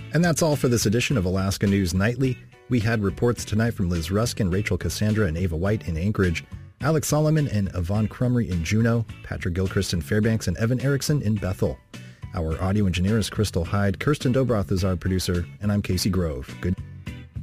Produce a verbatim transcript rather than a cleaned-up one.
And that's all for this edition of Alaska News Nightly. We had reports tonight from Liz Ruskin, Rachel Cassandra, and Ava White in Anchorage, Alex Solomon and Yvonne Crumry in Juneau, Patrick Gilchrist in Fairbanks, and Evan Erickson in Bethel. Our audio engineer is Crystal Hyde, Kirsten Dobroth is our producer, and I'm Casey Grove. Good